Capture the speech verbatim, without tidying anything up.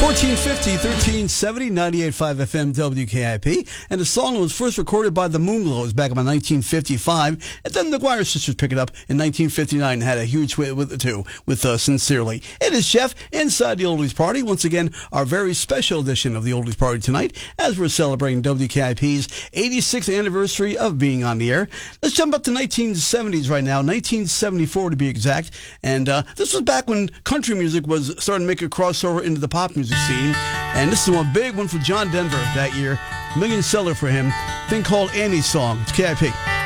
fourteen fifty, thirteen seventy, ninety-eight point five F M W K I P. And the song was first recorded by the Moonglows back in nineteen fifty-five. And then the Guire Sisters picked it up in nineteen fifty-nine and had a huge hit with it too, with uh, Sincerely. It is Jeff inside the Oldies Party. Once again, our very special edition of the Oldies Party tonight as we're celebrating W K I P's eighty-sixth anniversary of being on the air. Let's jump up to nineteen seventies right now, nineteen seventy-four to be exact. And uh, this was back when country music was starting to make a crossover into the pop music scene. And this is one big one for John Denver that year. Million seller for him. Thing called Annie's Song. It's K I P.